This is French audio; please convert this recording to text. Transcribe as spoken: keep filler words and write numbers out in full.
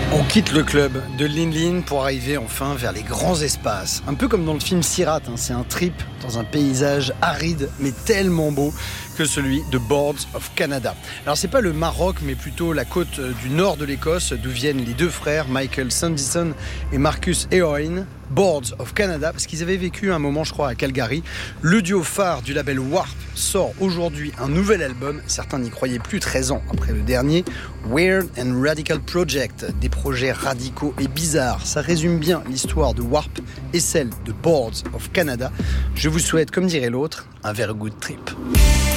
On quitte le club de Lin Lin pour arriver enfin vers les grands espaces. Un peu comme dans le film Sirat, hein, c'est un trip dans un paysage aride mais tellement beau que celui de Boards of Canada. Alors c'est pas le Maroc mais plutôt la côte du nord de l'Écosse d'où viennent les deux frères Michael Sandison et Marcus Eoin. Boards of Canada parce qu'ils avaient vécu un moment je crois à Calgary. Le duo phare du label Warp sort aujourd'hui un nouvel album, certains n'y croyaient plus treize ans après le dernier, Weird and Radical Project, des projets radicaux et bizarres. Ça résume bien l'histoire de Warp et celle de Boards of Canada. Je vous souhaite, comme dirait l'autre, un very good trip.